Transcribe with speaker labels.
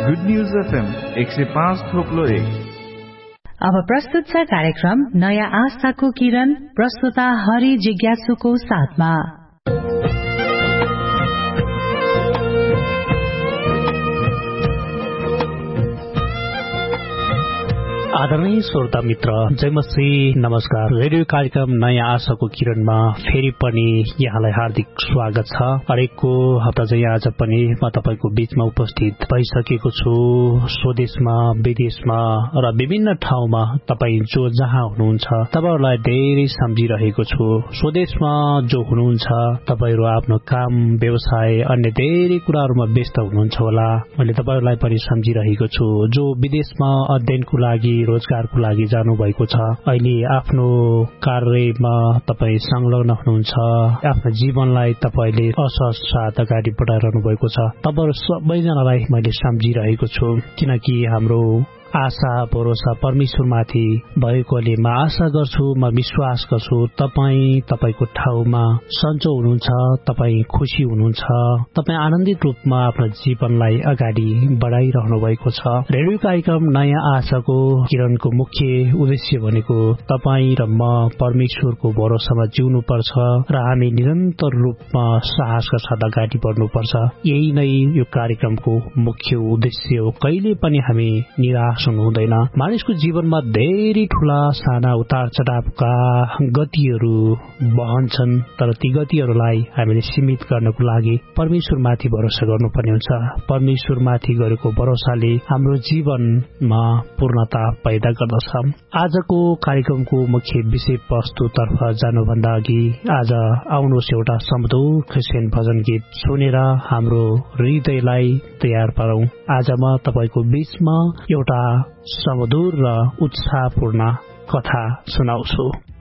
Speaker 1: Good news FM 105.1।
Speaker 2: अब प्रस्तुत छ कार्यक्रम नयाँ आशाको किरण, प्रस्तुता हरि जिज्ञासुको साथमा।
Speaker 3: आदरणीय श्रोता मित्र, जय मसीह, नमस्कार। रेडियो कार्यक्रम नयाँ आशाको किरणमा फेरि पनि यहाँलाई हार्दिक स्वागत छ। हरेकको हप्ता चाहिँ आज पनि म तपाईको बीचमा उपस्थित भइसकेको छु। स्वदेशमा, विदेशमा र विभिन्न ठाउँमा तपाई जो जहाँ हुनुहुन्छ तपाईहरुलाई धेरै सम्झिरहेको छु। स्वदेशमा जो हुनुहुन्छ तपाईहरु आफ्नो काम, व्यवसाय, अन्य धेरै कुराहरुमा व्यस्त हुनुहुन्छ होला। मैले तपाईहरुलाई पनि सम्झिरहेको छु। जो विदेशमा अध्ययनको लागि, रोजगारको लागि जानु भएको छ, अहिले आफ्नो कार्यमा तपाई संलग्न हुनुहुन्छ, आफ्नो जीवनलाई तपाईले असहज साथ अगाडि बढाइरहनु भएको छ। तपाईहरु सबैजनालाई मैले सम्झिरहेको छु, किनकि हाम्रो आशा भरोसा परमेश्वरमाथि भएकोले म आशा गर्छु, म विश्वास गर्छु तपाई तपाईको ठाउँमा सन्चो हुनुहुन्छ, तपाई खुशी हुनुहुन्छ, तपाई आनन्दित रूपमा आफ्नो जीवनलाई अगाडि बढाइरहनु भएको छ। रेडियो कार्यक्रम नयाँ आशाको किरणको मुख्य उद्देश्य भनेको तपाई र म परमेश्वरको भरोसामा जिउनु पर्छ र हामी निरन्तर रूपमा साहसका साथ अगाडि बढ्नुपर्छ। यही नै यो कार्यक्रमको मुख्य उद्देश्य हो। कहिले पनि हामी निराश हुँदैन। मानिसको जीवनमा धेरै ठूला साना उतार चढावका गतिहरू बहन्छन्, तर ती गतिहरूलाई हामीले सीमित गर्नको लागि परमेश्वरमाथि भरोसा गर्नुपर्ने हुन्छ। परमेश्वरमाथि गरेको भरोसाले हाम्रो जीवनमा पूर्णता पैदा गर्दछ। आजको कार्यक्रमको मुख्य विषय वस्तुतर्फ जानुभन्दा अघि आज आउनुहोस् एउटा समधुर क्रिस्चियन भजन गीत सुनेर हाम्रो हृदयलाई तयार पारौं। आज म तपाईको बीचमा एउटा समधुर र उत्साहपूर्ण कथा सुनाउँछु।